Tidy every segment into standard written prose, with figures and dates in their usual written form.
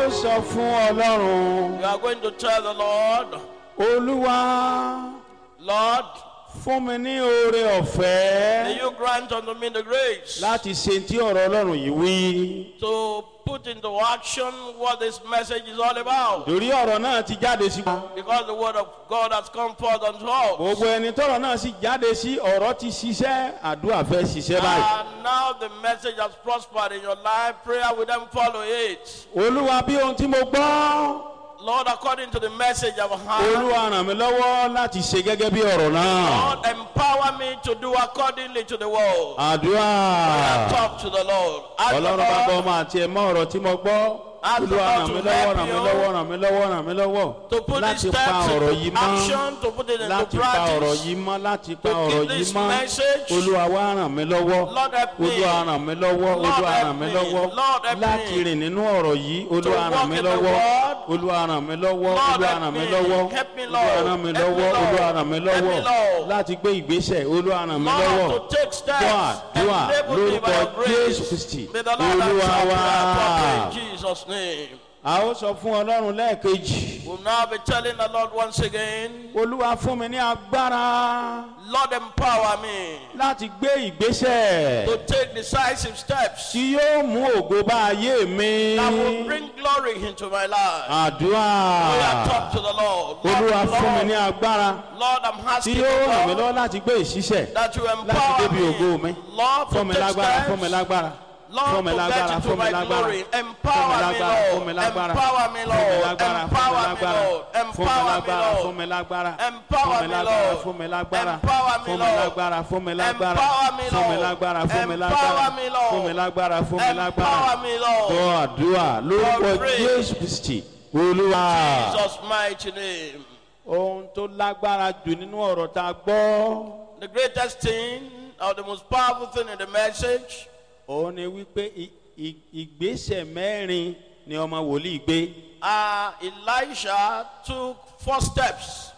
sọ fún Ọlọ́run. You are going to tell the Lord, Olúwa, Lord, fún mi ní oore ọ̀fẹ́ may you grant unto me the grace láti ṣe tí ọ̀rọ̀ Ọlọ́run yìí wí. to put into action what this message is all about. Torí ọ̀rọ̀ náà ti jáde sí. Because the word of God has come forth unto us. Gbogbo ẹni tọ́rọ̀ náà sì jáde sí, ọ̀rọ̀ ti ṣiṣẹ́, àdúrà fẹ́ ṣiṣẹ́ báyìí. And now the message has prospered in your life. Prayer will then follow it. Olúwa, bí ohun tí mo gbọ́, Lord, according to the message I've heard, Olúwa ràn mí lọ́wọ́ láti ṣe gẹ́gẹ́ bí ọ̀rọ̀ náà. Lord, empower me to do accordingly to the word. Àdúrà. Talk to the Lord. Ask the Ọlọ́run bá gbọ́ Lord ọmọ àti ẹ̀mọ́ ọ̀rọ̀ tí mo gbọ́. Olúwa ràn mí lọ́wọ́, ràn mí lọ́wọ́, ràn mí lọ́wọ́, ràn mí lọ́wọ́. to put these Láti pa steps ọ̀rọ̀ into yìí mọ́. action, to put it into Láti pa ọ̀rọ̀ practice. yìí mọ́, láti pa To ọ̀rọ̀ keep yìí this mọ́. message. Olúwa wá ràn mí lọ́wọ́. Lord help me. Olúwa ràn mí lọ́wọ́. Lord Olúwa help ràn mí me. lọ́wọ́. Lord help me. Láti rìn nínú ọ̀rọ̀ yìí. Olúwa walk ràn mí in the lọ́wọ́. word. Olúwa ràn mí lọ́wọ́. Lord Olúwa help ràn mí me. lọ́wọ́. Help me, Olúwa Lord. ràn mí Help me, lọ́wọ́. Lord. Olúwa ràn mí Help me, lọ́wọ́. Lord. Láti gbé ìgbésẹ̀. Olúwa ràn mí lọ́wọ́. Lord, to take steps. Dúà Enable me by your lórúkọ Jésù grace. Kristi. May the Lord Olúwa answer wá. prayer properly in Jesus' name. A ó sọ fún Ọlọ́run lẹ́ẹ̀kejì. We'll now be telling the Lord once again, Olúwa fún mi ní agbára Lord, empower me láti gbé ìgbésẹ̀ to take decisive steps tí yóò mú ògo bá ayé mi. that will bring glory into my life. Àdúrà. We are talk to the Lord. Olúwa fún mi ní Lord, agbára Lord, I'm tí asking yóò you, ràn mí Lord, lọ́wọ́ láti gbé ìṣiṣẹ́ that you láti empower débi ògo mi. me. Lord, Fún mi to take lágbára, fún mi steps. lágbára. Lord, Fún mi to lágbára, get into fún mi my lágbára. glory. Fún mi Empower me, lágbára, fún mi Lord. lágbára. Empower me, Fún mi Lord. lágbára, Empower me, fún mi Lord. lágbára. Fún mi Empower me, lágbára, Lord. fún mi lágbára. Empower Fún mi me, lágbára, Lord. fún mi lágbára. Empower me, Fún mi Lord. lágbára, fún mi lágbára. Empower me, Fún mi Lord. lágbára, fún mi lágbára. Empower me, Lord. Fún mi lágbára, fún mi lágbára. Empower me, Lord. Gbọ́ àdúrà lórúkọ Lord, pray. Jésù Kristi. Olúwa. Jesus' mighty name. Ohun tó lágbára jù nínú ọ̀rọ̀ tá a gbọ́. The greatest thing, or the most powerful thing in the message, Òun ni wípé ìgbésẹ̀ mẹ́rin ni ọmọ wòlíì gbé. Elisha took 4 steps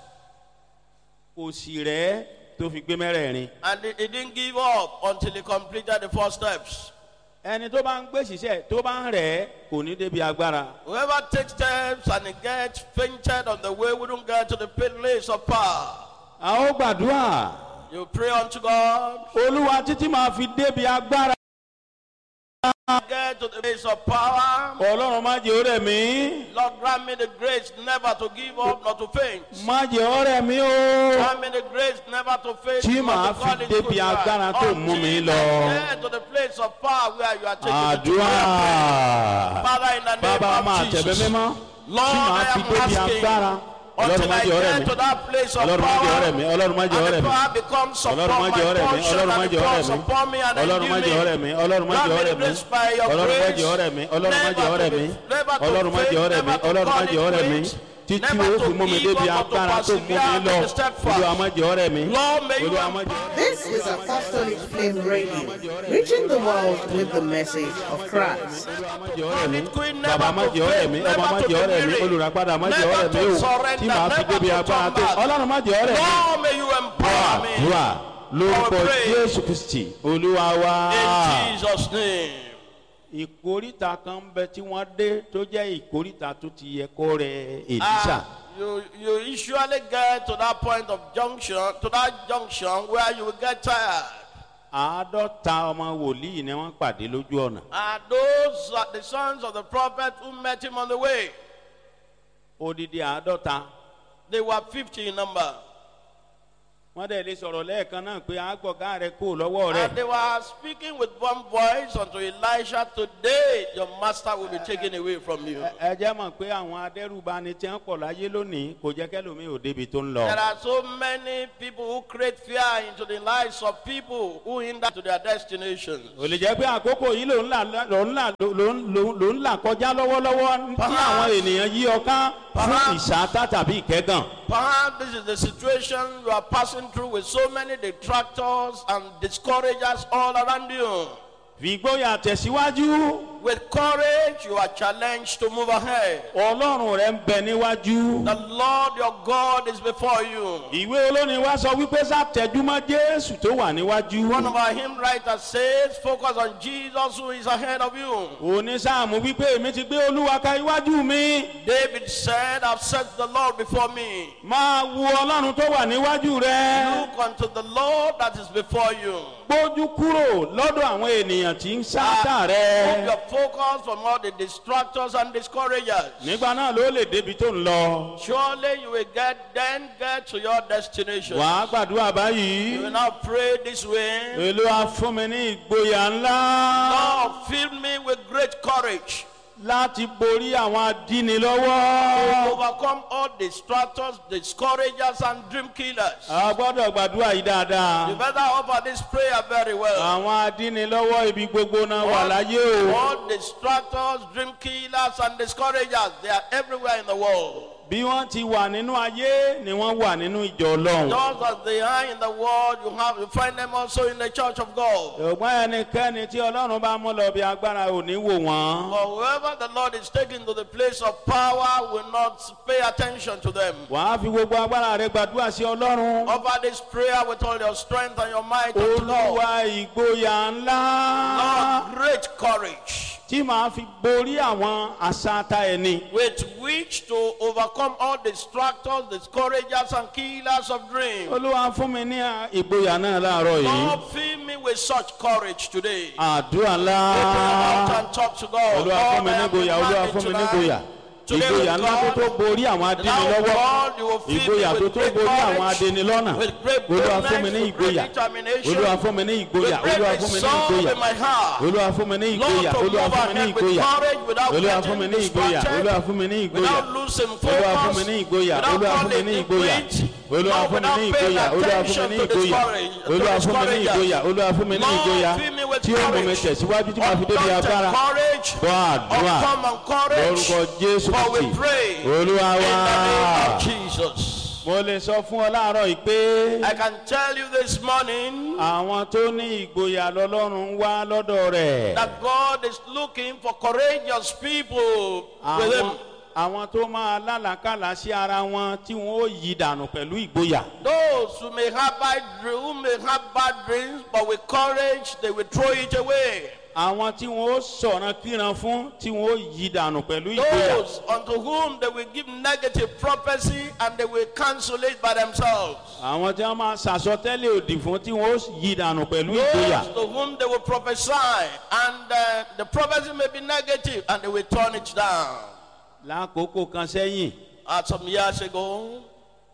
Kò sì rẹ̀ tó fi gbé mẹ́rẹ̀ẹ̀rin. and he didn't give up until he completed the 4 steps. Ẹni tó bá ń gbé ṣiṣẹ́ tó bá ń rẹ̀ kò ní débi agbára. Whoever takes steps and he gets fainted on the way wouldn't get to the place of power. A ó gbàdúrà. You pray unto God, Olúwa títí máa fi débi agbára. get to the place of power. Ọlọ́run má jẹ́ ó rẹ̀ mí. Lord, grant me the grace never to give up, not to faint. Má jẹ́ ó rẹ̀ mí o. Grant me the grace never to faint, Tí not màá to fall fi into débi good agbára tó mú mi until lọ. I get to the place of power where you are taking me to. Àdúrà. Father, in the name Bàbá máa of tẹ̀bẹ̀ Jesus, mímọ́. Lord, Tí màá I fi am débi agbára. asking Ọlọ́run until má I jẹ́ ó rẹ̀ get mí. to that place of Ọlọ́run má jẹ́ ó rẹ̀ power, mí. Ọlọ́run má jẹ́ ó and rẹ̀ the mí. power becomes upon Ọlọ́run má my jẹ́ ó rẹ̀ mí. portion, Ọlọ́run má and jẹ́ ó becomes rẹ̀ mí. upon me and Ọlọ́run má jẹ́ ó rẹ̀ endue mí. me. Ọlọ́run má Grant jẹ́ ó me rẹ̀ the mí. grace by your Ọlọ́run má grace, jẹ́ ó rẹ̀ mí. Ọlọ́run má jẹ́ ó rẹ̀ mí. never to Ọlọ́run má faint, jẹ́ ó rẹ̀ mí. never to Ọlọ́run má call jẹ́ ó it rẹ̀ mí. quits, Títí never ó to fi mú mi give débi up, but to agbára tó mú mi persevere lọ. and to step fast. Olúwa má jẹ́ ó rẹ̀ mí. Lord, may you Olúwa má jẹ́ ó rẹ̀ mí. This is Apostolic Flame Radio, reaching the world with the message of Christ. Olúwa má jẹ́ ó rẹ̀ mí. Bàbá má jẹ́ ó rẹ̀ mí. Ọmọ má jẹ́ ó rẹ̀ mí. Olùràpadà má jẹ́ ó rẹ̀ mí o. Tí màá fi débi agbára tó. Ọlọ́run má jẹ́ ó rẹ̀ mí. Lord, may you empower me. Àdúrà lórúkọ I pray. Jésù Kristi Olúwa wa. In Jesus' name. Ìkóríta kan ń bẹ tí wọ́n dé tó jẹ́ ìkóríta tó ti yẹ kó rẹ̀ Èlíṣà. You usually get to that point of junction, to that junction where you will get tired. 50 ọmọ wòlíì ni wọ́n pàdé lójú ọ̀nà. And those are the sons of the prophet who met him on the way. Odidi 50. They were 50 in number. Wọ́n dẹ̀ lè sọ̀rọ̀ lẹ́ẹ̀kan náà pé àgbọ̀gá rẹ̀ kò lọ́wọ́ rẹ̀. And they were speaking with one voice unto Elisha, today your master will be taken away from you. Ẹ jẹ́ mọ̀ pé àwọn adẹ́rùbani tí wọ́n pọ̀ láyé lónìí kò jẹ́ kẹ́lòmíì ò débi tó ń lọ. There are so many people who create fear into the lives of people who hinder to their destinations. Ò lè jẹ́ pé àkókò yìí ló ń là kọjá lọ́wọ́lọ́wọ́ tí àwọn ènìyàn yí ọká fún ìṣáátá tàbí ìkẹ́gàn. Perhaps this is the situation you are passing through with so many detractors and discouragers all around you. fi ìgboyà tẹ̀síwájú. With courage, you are challenged to move ahead. Ọlọ́run rẹ̀ ń bẹ níwájú. The Lord your God is before you. Ìwé olórin wa sọ wípé sátẹ̀júmọ́ Jésù tó wà níwájú. One of our hymn writers says, focus on Jesus who is ahead of you. Onísáàmù wípé èmi ti gbé Olúwa ka iwájú mi. David said, I've set the Lord before me. Máa wo Ọlọ́run tó wà níwájú rẹ. Look unto the Lord that is before you. Gbójú kúrò lọ́dọ̀ àwọn ènìyàn tí ń sáátà rẹ. Move your focus from all the distractors and discouragers. Nígbà náà ló lè débi tó ń lọ. Surely you will get to your destination. Wàá gbàdúrà báyìí. You will now pray this way. Olúwa fún mi ní ìgboyà ńlá. Lord, fill me with great courage Láti borí àwọn to adínilọ́wọ́. overcome all distractors, discouragers, and dream killers. A gbọ́dọ̀ gbàdúrà yìí You dáadáa. better offer this prayer very well. Àwọn adínilọ́wọ́ ibi gbogbo náà wà láyé o. All distractors, dream killers, and discouragers, they are everywhere in the world. Bí wọ́n ti wà nínú ayé ni wọ́n wà nínú ìjọ Ọlọ́run. Just as they are in the world, you find them also in the church of God. Ṣùgbọ́n ẹnikẹ́ni tí Ọlọ́run bá mú lọ bí agbára ò ní wò wọ́n. For whoever the Lord is taking to the place of power will not pay attention to them. Wàá fi gbogbo agbára rẹ gbàdúrà sí Ọlọ́run. Offer this prayer with all your strength and your might unto God. Olúwa ìgboyà ńlá. Lord, great courage Tí màá fi borí àwọn àṣàtà ẹni. with which to overcome all distractors, discouragers, and killers of dreams. Olúwa fún mi ní ìgboyà náà láàárọ̀ yìí. Lord, fill me with such courage today. Àdúrà Open your ńlá. mouth and talk to God. Olúwa fún Lord, mi I ní am ìgboyà. Olúwa demanding fún mi ní tonight. ìgboyà. Ìgboyà ńlá tó tó borí àwọn adínilọ́wọ́. Ìgboyà tó tó borí àwọn adínilọ́nà. Olúwa fún mi ní ìgboyà. Olúwa fún mi ní ìgboyà. Olúwa fún mi ní ìgboyà. Olúwa fún mi ní ìgboyà. Olúwa fún mi ní ìgboyà. Olúwa fún mi ní ìgboyà. Olúwa fún mi ní ìgboyà. Without losing Olúwa fún mi focus, ní ìgboyà. without Olúwa fún mi falling ní in ìgboyà. quit, Olúwa Lord, fún mi ní without paying ìgboyà. Olúwa fún mi attention ní to ìgboyà. discourage- to Olúwa fún mi ní discouragers. ìgboyà. Olúwa fún mi ní ìgboyà. Lord, fill me with Tí ó mú mi courage. tẹ̀síwájú tí màá fi débi Undaunted agbára. courage, Gbọ́ àdúrà. uncommon courage, Lórúkọ Jésù for we Kristi. pray Olúwa in the name wá. of Jesus. Mo lè sọ fún ọ láàárọ̀ yìí pé I can tell you this morning àwọn tó ní ìgboyà lọ́lọ́run ń wá lọ́dọ̀ rẹ̀. that God is looking for courageous people with Him. Àwọn tó máa lálàkàlà sí ara wọn tí wọn ó yí dànù pẹ̀lú ìgboyà. Those who may have bad dreams, but with courage they will throw it away. Àwọn tí wọn ó sọ̀rọ̀ kíran fún tí wọn ó yí dànù pẹ̀lú ìgboyà. Those unto whom they will give negative prophecy and they will cancel it by themselves. Àwọn tí wọn máa ṣàsọtẹ́lẹ̀ òdì fún tí wọn ó yí dànù pẹ̀lú ìgboyà. Those to whom they will prophesy and the prophecy may be negative and they will turn it down. Lákòókò kan sẹ́yìn, Some years ago,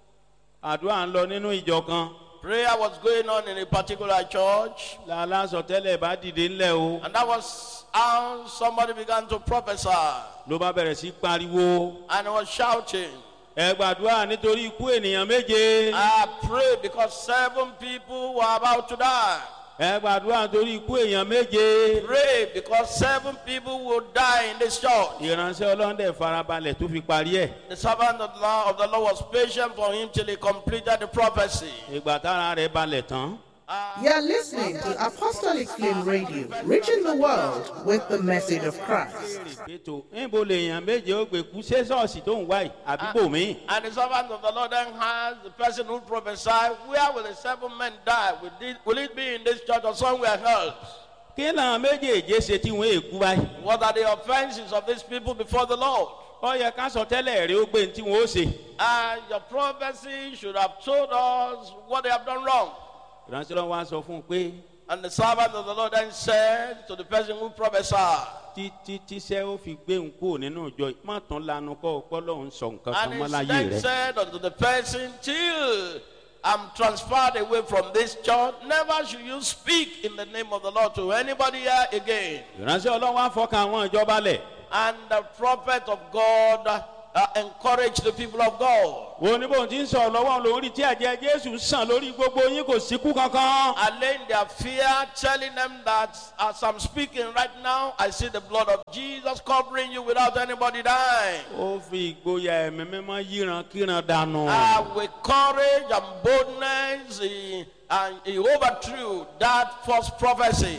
àdúrà ń lọ nínú ìjọ kan. prayer was going on in a particular church, Lálásọtẹ́lẹ̀ bá dìde ńlẹ̀ o. and that was how somebody began to prophesy Ló bá bẹ̀rẹ̀ sí pariwo. and he was shouting. Ẹ gbàdúrà nítorí ikú ènìyàn méje. I prayed because 7 people were about to die. Ẹ gbàdúrà nítorí ikú èèyàn méje. Pray because 7 people would die in this church. Ìránṣẹ́ Ọlọ́run dẹ̀ farabalẹ̀ tó fi parí ẹ̀. The servant of the Lord was patient for him till he completed the prophecy. Ìgbà tára rẹ̀ balẹ̀ tán. You're listening to Apostolic Flame Radio, reaching the world with the message of Christ. Ètò níbo lèèyàn méje ó gbé kú ṣé ṣọ́ọ̀ṣì tó ń wá yìí àbíbò mi. And the servant of the Lord then asked the person who prophesied, where will the 7 men die? Will it be in this church or somewhere else? Kí làwọn méjèèjì ṣe tí wọ́n èkú báyìí? What are the offenses of these people before the Lord? Ó yẹ ká sọ tẹ́lẹ̀ rẹ̀ ó gbé ní tí wọ́n ó ṣe. Your prophecy should have told us what they have done wrong. Ìránṣẹ́ Ọlọ́run wá sọ fún un pé And the servant of the Lord then said to the person who prophesied, títí tíṣẹ́ ó fi gbé ń kúrò nínú ìjọ má tán lanu kọ́ ọpọ́ lọ́hún sọ nǹkan kan and mọ́ he láyé then rẹ̀. said unto the person, till I'm transferred away from this church, never should you speak in the name of the Lord to anybody here again. Ìránṣẹ́ Ọlọ́run wá fọkàn àwọn ìjọba lẹ̀. And the prophet of God encouraged the people of God. Wo ní bóun ti ń sọ̀rọ̀ lọ́wọ́ lórí tí ẹ̀jẹ̀ Jésù sàn lórí gbogbo yín kò síkú kankan. Allaying their fear, telling them that as I'm speaking right now, I see the blood of Jesus covering you without anybody dying. Ó fi ìgboyà ẹ̀mí mímọ́ yíran kíran dànù. With courage and boldness, he overthrew that false prophecy.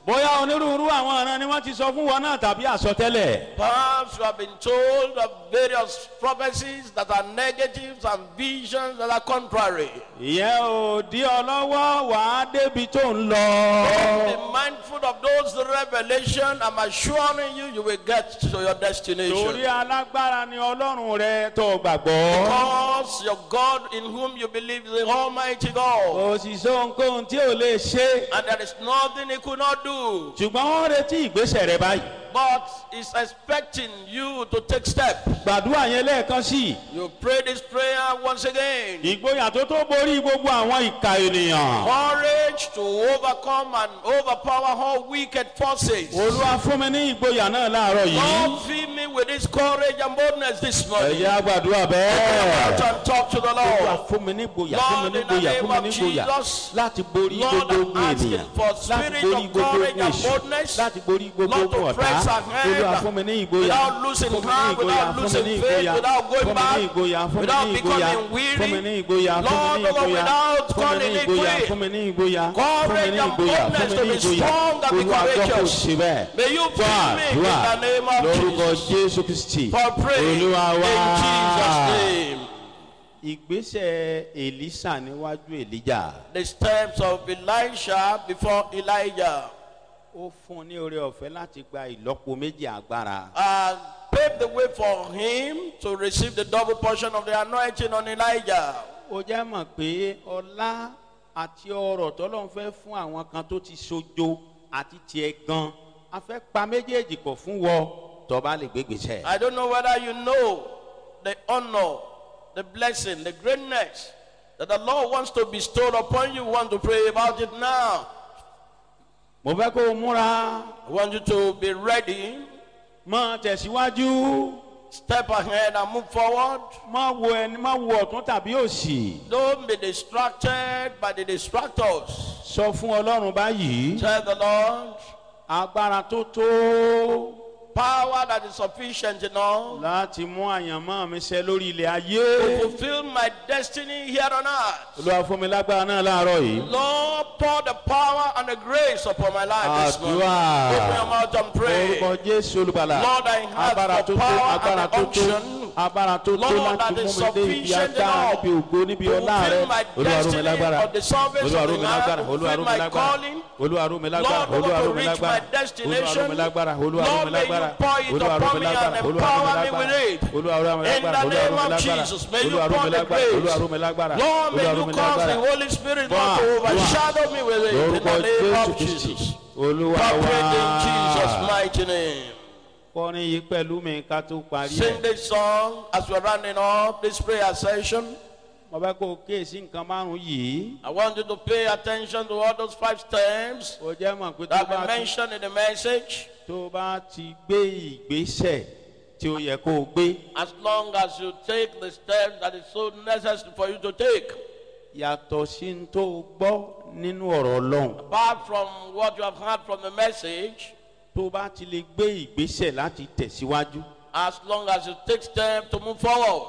bóyá onírúurú àwọn ọ̀ràn ni wọ́n ti sọ fún wọn náà tàbí àsọtẹ́lẹ̀. Perhaps you have been told of various prophecies that are negatives and visions that are contrary. ìyẹn ò dí ọ lọ́wọ́ wàá débi tó ń lọ. Be mindful of those revelations. I'm assuring you, you will get to your destination. torí alágbára ni ọlọ́run rẹ tó gbàgbọ́. Because your God in whom you believe is the Almighty God. kò sì sóhun kóhun tí ò lè ṣe. And there is nothing He could not do. ṣùgbọ́n wọ́n retí ìgbésẹ̀ rẹ báyìí. But He's expecting you to take steps. gbàdúrà yẹn lẹ́ẹ̀kan sí i. You pray this prayer once again. ìgboyà tó borí gbogbo àwọn ìka ènìyàn. Courage to overcome and overpower all wicked forces. olúwa fún mi ní ìgboyà náà láàárọ̀ yìí. Lord, fill me with this courage and boldness this morning. ẹ jẹ́ á gbàdúrà Out bẹ́ẹ̀. and talk to the olúwa Lord. fún mi ní ìgboyà fún mi ní ìgboyà fún mi ní ìgboyà láti borí Lord, gbogbo I'm ogun asking ènìyàn for láti spirit borí of gbogbo courage ogun and èṣù boldness. láti borí gbogbo Lord, ogun to ọ̀tá. press ahead olúwa fún mi ní ìgboyà without losing fún mi ní heart, ìgboyà without fún mi losing ní faith, ìgboyà without going fún mi ní back, ìgboyà fún mi without ní ìgboyà becoming fún mi weary. ní ìgboyà fún mi Lord, ní ìgboyà without fún mi calling ní it ìgboyà quit. fún mi ní ìgboyà fún mi Courage ní and ìgboyà fún boldness mi to ní be ìgboyà strong and be olúwa gbọ́ kò courageous. sí bẹ́ẹ̀. May you fill me in the name of lórúkọ Jesus. jésù kristi For praying olúwa in wá. Jesus' name. ìgbésẹ̀ èlísà níwájú èlíjà. The steps of Elisha before Elijah ó fún un ní oore ọ̀fẹ́ láti gba ìlọ́po méjì agbára. paved the way for him to receive the double portion of the anointing on Elijah. ó jẹ́ mọ̀ pé ọlá àti ọrọ̀ tọ́lọ́run fẹ́ fún àwọn kan tó ti sojo àti tiẹ̀ gan a fẹ́ pa méjèèjì pọ̀ fún wọ tó bá lè gbégbèsè. I don't know whether you know the honor, the blessing, the greatness that the Lord wants to bestow upon you. Want to pray about it now. mo fẹ́ kó o múra I want you to be ready. mọ́ tẹ̀síwájú Step ahead and move forward. má wo ẹni má wo ọ̀tún tàbí òsì. Don't be distracted by the distractors. sọ fún ọlọ́run báyìí Tell the Lord, agbára tó tó power that is sufficient enough láti mú àyànmọ́ mi ṣẹ lórí ilẹ̀ to ayé. fulfill my destiny here on earth. olúwa fún mi lágbára náà láàárọ̀ yìí. Lord, pour the power and the grace upon my life this morning. Àdúrà. Open your mouth and pray. orúkọ jésù olùbàlà. Lord, I have agbára the tó tó power agbára and tó the tó unction. agbára tó tó Lord, láti that is mú mi dé ibi sufficient agbára enough níbi ògo níbi to ọlá rẹ. fulfill my olúwa rú mi destiny lágbára of the salvation olúwa of rú the mi earth, lágbára olúwa fulfill rú mi my lágbára calling. olúwa rú mi lágbára Lord, I olúwa want rú to mi reach my lágbára olúwa rú mi destination. lágbára olúwa rú Lord, mi may you lágbára pour it olúwa rú upon mi me and lágbára olúwa rú mi empower me with lágbára it. olúwa rú mi In the lágbára olúwa name rú mi of lágbára Jesus, may you olúwa rú pour mi the lágbára grace. olúwa rú mi lágbára Lord, may olúwa rú you mi cause the lágbára. Holy Spirit not to Wá, overshadow me with it. In lórúkọ the name jésù of kristi Jesus. olúwa Pray in Jesus' wá. mighty name. kọrin yìí pẹ̀lú mi ká tó parí Sing ẹ̀. this song as we're rounding up this prayer session. mo fẹ́ kó o kíyèsí nǹkan márùn-ún yìí. I want you to pay attention to all those 5 steps ó jẹ́ mọ̀ pé that have been mentioned in the message. tó bá ti gbé ìgbésẹ̀ tí ó yẹ kó o gbé. As long as you take the steps that is so necessary for you to take, yàtọ̀ sí ní tó o gbọ́ nínú ọ̀rọ̀ ọlọ́run. apart from what you have heard from the message, tó bá ti lè gbé ìgbésẹ̀ láti tẹ̀síwájú. as long as you take steps to move forward,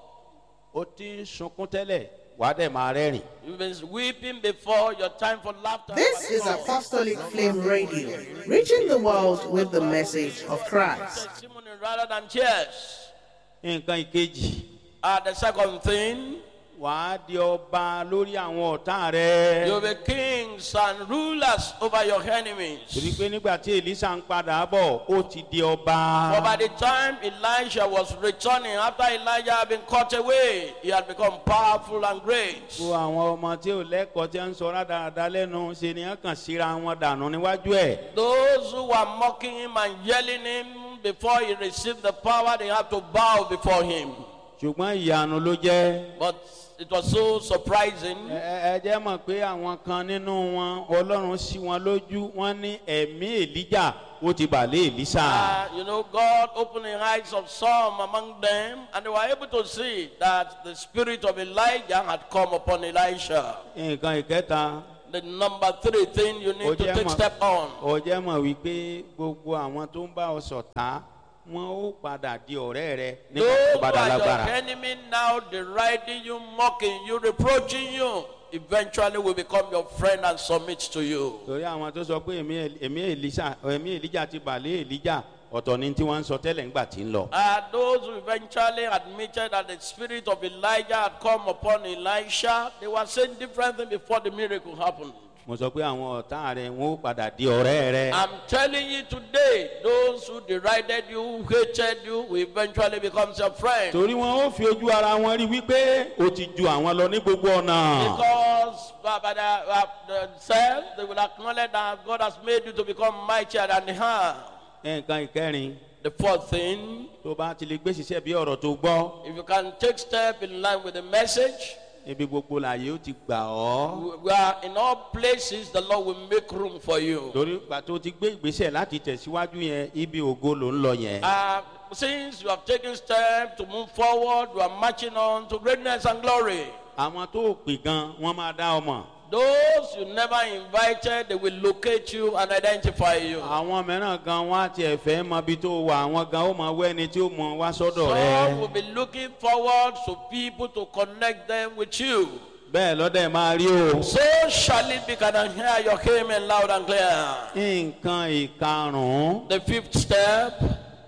ó ti ń sunkún tẹ́lẹ̀ wàá dẹ̀ máa rẹ́rìn. you've been weeping before your time for laughter. This is Apostolic Flame Radio, reaching the world with the message of Christ. Testimony rather than tears. nǹkan ìkejì The second thing, wàá di ọba lórí àwọn ọ̀tá rẹ. you'll be kings and rulers over your enemies. torí pé nígbà tí èlísà ń padà bọ̀ ó ti di ọba. For by the time Elisha was returning, after Elijah had been cut away, he had become powerful and great. gbogbo àwọn ọmọ tí ò lẹ́kọ̀ọ́ tí ń sọ rádaràda lẹ́nu ṣe ni wọ́n kàn síra wọn dànù níwájú ẹ̀. Those who were mocking him and yelling him before he received the power, they had to bow before him. ṣùgbọ́n ìyanu ló jẹ́. But it was so surprising. ẹ jẹ́ mọ̀ pé àwọn kan nínú wọn ọlọ́run sí wọn lójú wọn ní ẹ̀mí èlíjà ó ti bà lé èlísà. God opened the eyes of some among them, and they were able to see that the spirit of Elijah had come upon Elisha. nǹkan ìkẹta. The number 3 thing you need to take step on. ó jẹ́ mọ̀ wípé gbogbo àwọn tó ń bá ọ ṣọ̀tá wọn ó padà di ọ̀rẹ́ rẹ nígbà Those tó who bá dá are your lágbára. enemy now, deriding you, mocking you, reproaching you, eventually will become your friend and submit to you. torí àwọn tó sọ pé ẹ̀mí Èlíjà ti bàlẹ́ Èlíjà ọ̀tọ̀ ni tí wọ́n ń sọ tẹ́lẹ̀ ńgbà tí ń lọ. Those who eventually admitted that the spirit of Elijah had come upon Elisha, they were saying different things before the miracle happened. mo sọ pé àwọn ọ̀tá rẹ wọn ó padà di ọ̀rẹ́ rẹ. I'm telling you today, those who derided you, who hated you, will eventually become your friend. torí wọn ó fi ojú ara wọn rí wípé o ti ju àwọn lọ ní gbogbo ọ̀nà. Because by themselves, they will acknowledge that God has made you to become mightier than they have. nǹkan ìkẹrin The fourth thing, tó bá ti lè gbé ṣiṣẹ́ bí ọ̀rọ̀ tó gbọ́ if you can take step in line with the message, ibi gbogbo láàyè ó ti gbà ọ́. we are in all places, the Lord will make room for you. torí ìgbà tó ti gbé ìgbésẹ̀ láti tẹ̀síwájú yẹn ibi ògo ló ń lọ yẹn. Since you have taken steps to move forward, you are marching on to greatness and glory. àwọn tó pè gan wọ́n máa dá ọmọ. Those you never invited, they will locate you and identify you. àwọn mìíràn gan wọ́n á tiẹ̀ fẹ́ mọ ibi tó wà àwọn gan ó máa wẹ́ ẹni tí ó mọ wá sọ́dọ̀ Some will rẹ. be looking forward to people to connect them with you. bẹ́ẹ̀ lọ́dẹ̀ máa rí o. So shall it be. Can I hear your amen loud and clear? nǹkan ìkarùn-ún The fifth step,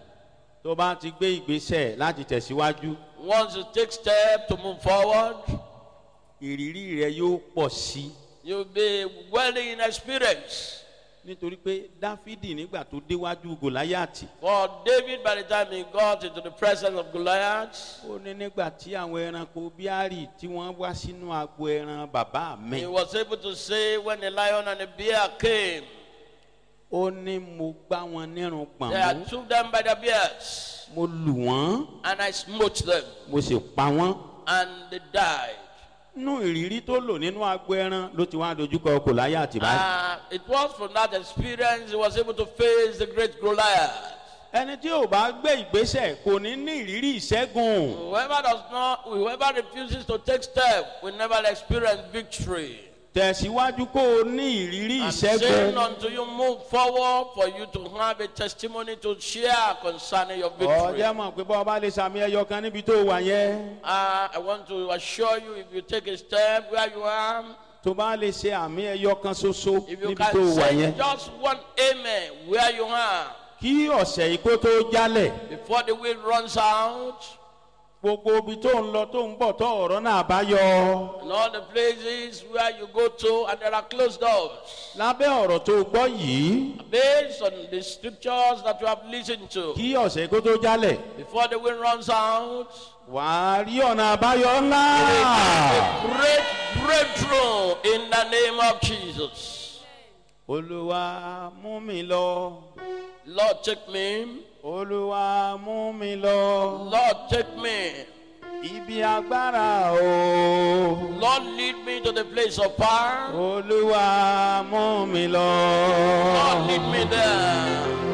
tó bá ti gbé ìgbésẹ̀ láti tẹ̀síwájú once you take step to move forward, ìrírí rẹ yóò pọ̀ sí i. you'll be well in experience. nítorí pé dáfídì nígbà tó déwájú gòláyàtì For David, by the time he got into the presence of Goliath, ó ní nígbà tí àwọn ẹranko bíárì tí wọ́n wá sínú agbo ẹran bàbá mi he was able to say, when the lion and the bear came, ó ní mo gbá wọn nírun gbọ̀n I mú took them by the beards, mo lù wọ́n and I smote them, mo sì pa wọ́n. and they died. nínú ìrírí tó lò nínú agbo ẹran ló ti wá dojúkọ gòláyàtì báyìí. It was from that experience he was able to face the great Goliath. ẹni tí ò bá gbé ìgbésẹ̀ kò ní ní ìrírí ìṣẹ́gun. Whoever refuses to take step will never experience victory. tẹ̀síwájú kó o ní ìrírí I'm saying ìṣẹ́gun. until you move forward for you to have a testimony to share concerning your victory. ọjọ́ mọ̀ pé bọ́ ọba lè sàmì ẹyọ kan níbi tó wà yẹn. I want to assure you, if you take a step where you are, tó bá lè ṣe àmì ẹyọ kan ṣoṣo if you níbi tó can wà say yẹn. just one amen where you are, kí ọ̀sẹ̀ yìí kó tó jálẹ̀. before the wind runs out, gbogbo ibi tó ń lọ tó ń bọ̀ tó ọ̀rọ̀ náà bá yọ. and all the places where you go to and there are closed doors. lábẹ́ ọ̀rọ̀ tó gbọ́ yìí Based on the scriptures that you have listened to, kí ọ̀sẹ̀ kó tó jálẹ̀. before the wind runs out, wàá rí ọ̀nà àbáyọ ńlá. a great breakthrough in the name of Jesus. olúwa mú mi lọ. Lord, take me. olúwa mú mi lọ. Lord, take me. ibi agbára o. Lord, lead me to the place of power. olúwa mú mi lọ. Lord, lead me there.